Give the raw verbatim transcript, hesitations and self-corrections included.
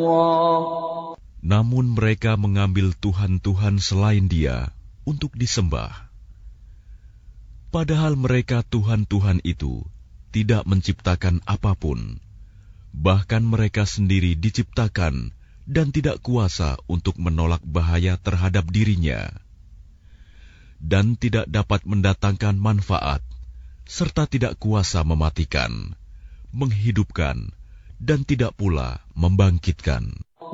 Namun mereka mengambil Tuhan-Tuhan selain Dia untuk disembah. Padahal mereka Tuhan-Tuhan itu tidak menciptakan apapun. Bahkan mereka sendiri diciptakan dan tidak kuasa untuk menolak bahaya terhadap dirinya, dan tidak dapat mendatangkan manfaat, serta tidak kuasa mematikan, menghidupkan, dan tidak pula membangkitkan.